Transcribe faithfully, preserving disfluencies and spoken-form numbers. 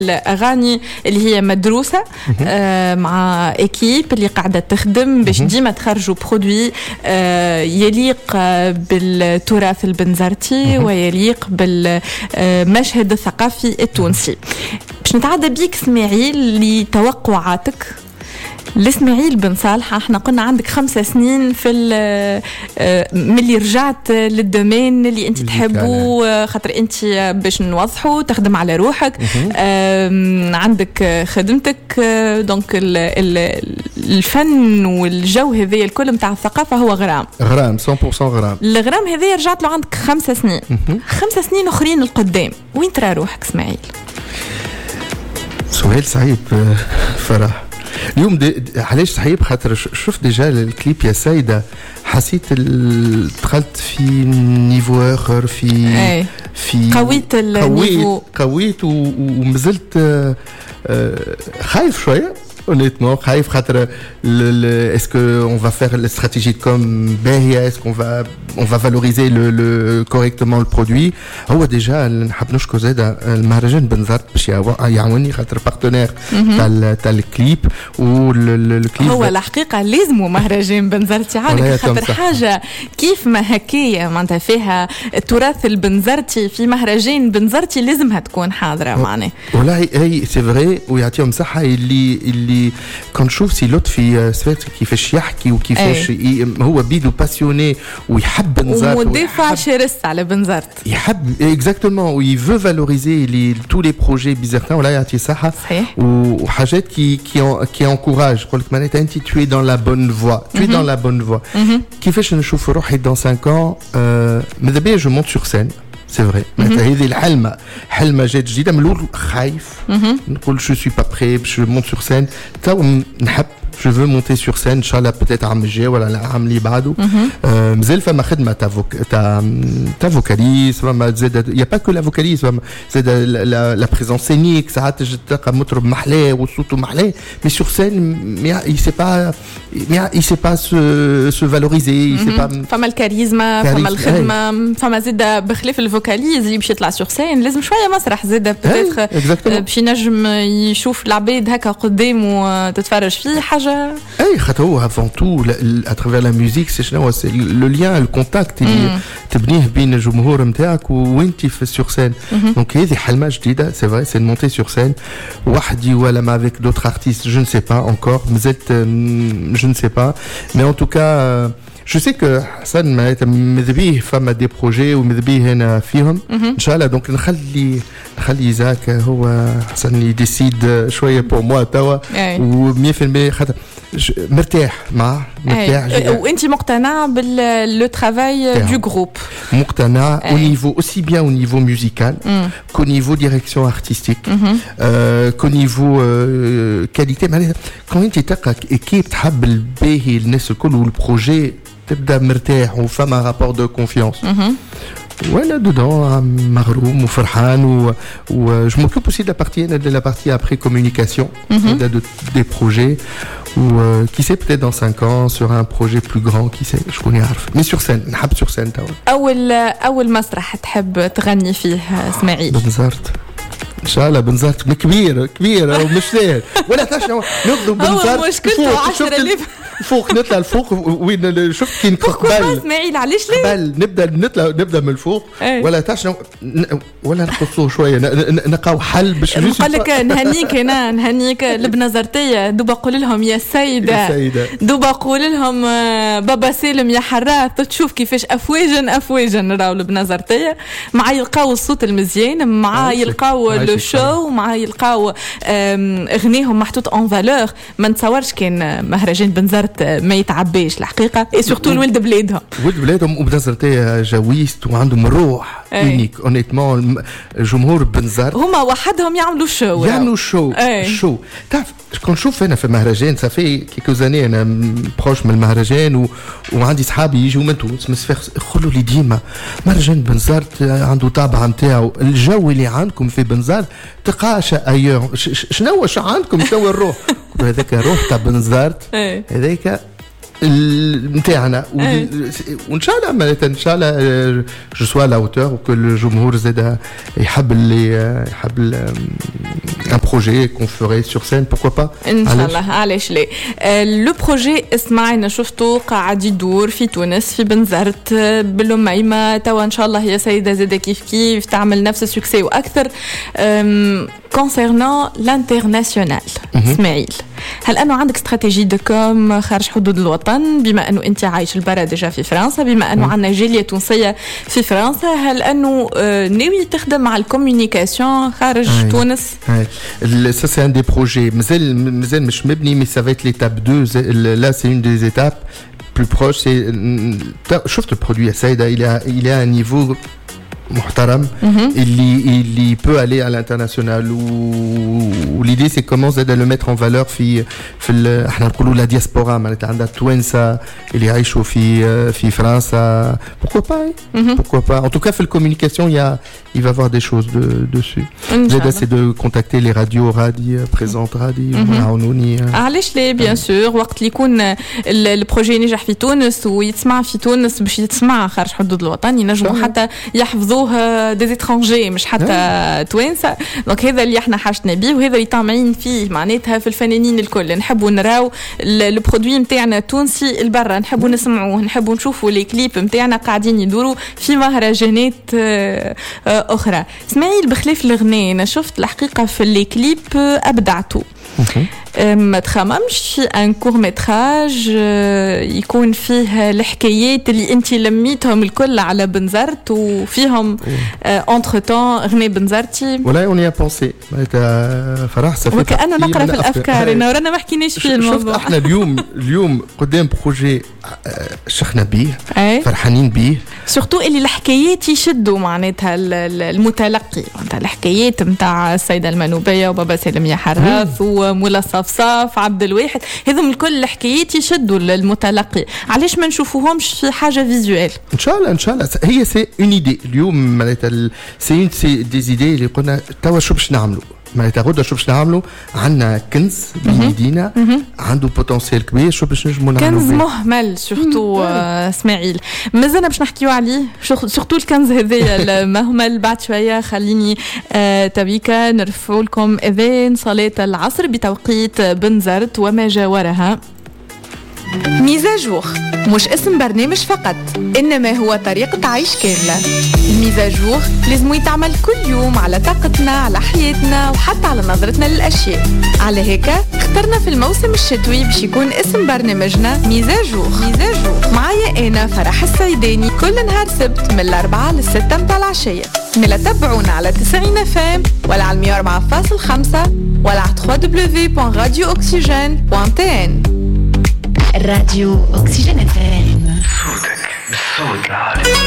الأغاني اللي هي مدروسة آه مع إكيب اللي قاعدة تخدم باش ديما تخرجوا برودوي آه يليق بالتراث البنزرتي ويليق بالمشهد الثقافي التونسي. باش نتعدى بيك اسماعيل لتوقعاتك لإسماعيل بن صالح. احنا قلنا عندك خمسة سنين في من اللي رجعت للدومين اللي انت تحبه خاطر انت باش نوضحوا تخدم على روحك عندك خدمتك دونك الفن والجو هذا الكل متاع الثقافة هو غرام غرام مية بالمية غرام. الغرام هذا رجعت له عندك خمسة سنين خمسة سنين اخرين القدام وين ترى روحك اسماعيل؟ سؤال صعيب فرح. اليوم علاش صحيح خاطر شفت ديجا الكليب يا سيدة حسيت دخلت في نيفو اخر في أي. في قويت النيفو قويت ومازلت خايف شويه honnêtement خايف خاطر est-ce que on va faire la stratégie de com باهيه est-ce qu'on va on va valoriser le, le correctement le produit. هو ديجا نحب نشكر زاد المهرجان بنزرت باش يعاوني خاطر بارتنير تاع تاع الكليب والكليب هو الحقيقه لازموا مهرجان بنزرتي عالك خاطر حاجه كيف ما هكايا معناتها فيها التراث البنزرتي في مهرجان بنزرتي لازمها تكون حاضره معناه. والله هي سي فري ويعطيهم صحه اللي اللي كان نشوف سي لطفي سفيرت كيفاش يحكي وكيفاش أي. هو بيدو باسيوني ويحب بنزرت ومدافع شرس على بنزرت يحب اكزاكتومون وي فو فالوريزي لي تو لي بروجي بيزرتان ولا يعطي صحه وحاجات كي كي كي انكوراج يقول لك معناتها انت tu es dans la bonne voie tu es dans la bonne voie. كيفاش نشوف روحي dans cinq ans ماذا بيا جو مونت سور سين سي فري هذه الحلمه حلمه جات جديده من الاول خايف نقول جو سوي با بري باش مونت سور سين تو نحب je veux monter sur scène inchallah peut-être عام الجاي ولا العام اللي بعده. مازال فما خدمه تاع تاع تاع فوكاليز فما زاد يا با كو لا فوكاليز فما زاد لا بريزونس سينيك ساعات تلقى مطرب محلاه وصوته محلاه مي سور سين il sait pas il sait pas se se valoriser il sait pas فما الكاريزما فما الخدمه فما زاد بخلاف الفوكاليز اللي باش يطلع سور سين لازم شويه مسرح زاد بتاتر باش ينجم يشوف العباد هكا قدامه تتفرج فيه حاجه اي خاطر هو avant tout à travers la musique c'est شنو c'est le lien le contact اللي تبنيه بين الجمهور نتاعك وانت في sur scène. donc هذه حلمه جديده c'est vrai c'est de monter sur scène وحدي ولا avec d'autres artistes je ne sais pas encore مازلت je ne sais pas mais en tout cas je sais que حسن ماذا بيه فما دي بروجي وماذا بيه هنا فيهم ان شاء الله. دونك نخلي نخلي زاك هو حسن يديسيد شويه بور موا توا و100% خاطر مرتاح مع مرتاح وانت مقتنعه باللو ترافاي دو جروب مقتنع au niveau aussi bien au niveau musical qu'au niveau direction artistique qu'au niveau qualité. معناتها كون انت تلقى ايكيب تحب الباهي الناس الكل والبروجي تبدا مرتاح وفما رابور دو كونفيونس وانا دودون مغروم وفرحان و و je m'occupe aussi de la partie de la partie après communication de, de des projets ou euh, qui sait peut-être dans cinq ans sur un projet plus grand qui sait je connais عارف mais sur scène نحب sur scène توا. اول اول مسرح تحب تغني فيه اسماعيل؟ بنزرت ان شاء الله بنزرت كبير كبير ومش سهل ولا تشنو نضرب بنزرت هو مشكلته عشرة آلاف فوق نطلع الفوق وين شفت كي نقبل اسماعيل علاش ليه قبل نبدا نطلع نبدا من الفوق ولا تشنو ولا نقصوه شويه نلقاو حل باش نقول لك نهنيك هنا نهنيك البنزرتيه دوبا قول لهم يا سيده دوبا قول لهم بابا سالم يا حراث تشوف كيفاش افواجا افواجا راهو البنزرتيه مع يلقاو الصوت المزيان مع يلقاو لو شو مع يلقاو اغنيهم محطوط اون فالور. ما نتصورش كان مهرجان بنزرت ما يتعباش الحقيقه اي سورتو الولد بلادهم ولد بلادهم وبنزرتيه جويست وعندهم روح يونيك اونيتمون الجمهور بنزرت هما وحدهم يعملوا شو يعملوا شو شو تعرف كون نشوف انا في مهرجان صافي كيكو زاني انا بروش من المهرجان و... وعندي صحابي يجوا من تونس مسفر يقولوا لي ديما مهرجان بنزرت عنده طابع نتاعو الجو اللي عندكم في بنزرت تلقاش ايور شنو واش عندكم شنو الروح هذاك الروح تاع بنزرت هذاك نتاعنا وان شاء الله معناتها ان شاء الله جو سوا لا اوتور وكل الجمهور زاد يحب اللي يحب un projet qu'on ferait sur scène, pourquoi pas. ان شاء الله علاش لا. لو بروجي اسمع انا شفته قاعد يدور في تونس في بنزرت بالأميمة توا ان شاء الله هي سيده زاده كيف كيف تعمل نفس السكسي واكثر. كونسيرنون لانترناسيونال اسماعيل، هل انه عندك استراتيجي دو كوم خارج حدود الوطن بما انه انت عايش البرا ديجا في فرنسا، بما انه عندنا جاليه تونسيه في فرنسا، هل انه ناوي تخدم مع الكوميونيكاسيون خارج أي. تونس؟ اي ça c'est un des projets مازال مازال مش مبني mais ça va être l'étape deux. Là c'est une des étapes plus proches. C'est شفت البرودوي يا سيدة il est il est à un niveau محترم اللي اللي peut aller à l'international و l'idée c'est comment de le mettre en valeur في في احنا نقولوا لا دياسبورا معناتها عندها توانسه اللي يعيشوا في في فرنسا. pourquoi pas pourquoi pas en tout cas في الكوميونيكاسيون il y a il va avoir des choses de dessus. l'idée c'est de contacter les radios رادي présentes رادي يعاونوني. علاش لا بيان سور وقت اللي يكون البروجي نجح في تونس ويتسمع في تونس باش يتسمع خارج حدود الوطن ينجموا حتى يحفظوا دي اترونجي مش حتى توانسه. دونك هذا اللي احنا حاجتنا بيه وهذا اللي طامعين فيه معناتها في الفنانين الكل. نحبوا نراو البرودوي نتاعنا تونسي البرا، نحبوا نسمعوه، نحبوا نشوفوا لي كليب نتاعنا قاعدين يدوروا في مهرجانات اخرى. اسماعيل بخلاف الغناء انا شفت الحقيقه في لي كليب ابدعتوا. ما تخممش في ان كور متراج يكون فيه الحكايات اللي انت لميتهم الكل على بنزرت وفيهم انتر تون غني بنزرتي؟ ولا اوني بونسي فرح صافي وكأنه نقرا في الافكار انا ورانا ما حكيناش في الموضوع. شفت احنا اليوم اليوم قدام بروجي شخنا بيه فرحانين بيه سورتو اللي الحكايات يشدوا معناتها المتلقي. معناتها الحكايات نتاع السيده المنوبيه وبابا سالم يا حراث ومولا صفصاف عبد الواحد، هذم الكل الحكايات يشدوا المتلقي. علاش ما نشوفوهمش في حاجه فيزوال؟ ان شاء الله ان شاء الله. هي سي اون ايدي اليوم معناتها سي اون سي دي ايدي اللي قلنا توا شو باش نعملوا معناتها غدا شو باش نعملوا. عندنا كنز بيدينا عنده بوتنسيال كبير شو باش نجموا نعملوا كنز مهمل سورتو اسماعيل مازلنا باش نحكيو عليه سورتو الكنز هذايا المهمل. بعد شويه خليني تبيكا نرفعوا لكم اذان صلاه العصر بتوقيت بنزرت وما جاورها. ميزاجور مش اسم برنامج فقط إنما هو طريقة عيش كاملة. الميزاجور لازم يتعمل كل يوم على طاقتنا على حياتنا وحتى على نظرتنا للأشياء. على هيك اخترنا في الموسم الشتوي باش يكون اسم برنامجنا ميزاجور. ميزاجور معايا أنا فرح السيداني كل نهار سبت من الأربعة للستة متاع العشية. ملا تابعونا على تسعين فام ولا على مية وأربعة فاصل خمسة ولا على دبليو دبليو دبليو دوت راديو أوكسجين دوت تي إن. راديو أكسجين إف إم. صوتك بالصوت العالي.